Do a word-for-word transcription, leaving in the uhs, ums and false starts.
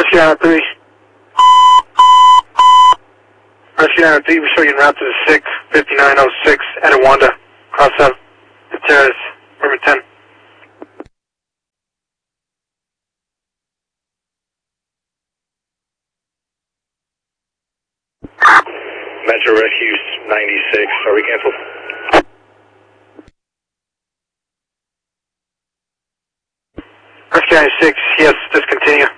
Rescue nine oh three. Rescue nine oh three, we're showing you en route to the six, fifty-nine oh six, at Awanda. Cross up the terrace, River ten. Metro Rescue ninety-six, are we canceled? Rescue ninety-six, yes, discontinue.